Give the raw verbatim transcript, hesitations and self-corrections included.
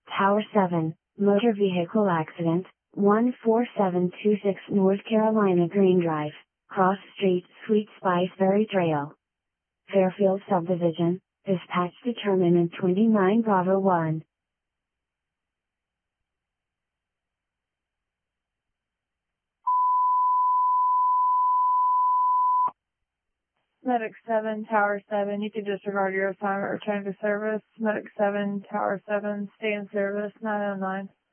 Tower seven, motor vehicle accident, one four seven two six North Carolina Green Drive, Cross Street, Sweet Spice Berry Trail, Fairfield Subdivision, dispatch determinant twenty-nine Bravo one. Medic seven, Tower seven, you can disregard your assignment, return to service. Medic seven, Tower seven, stay in service, nine oh nine.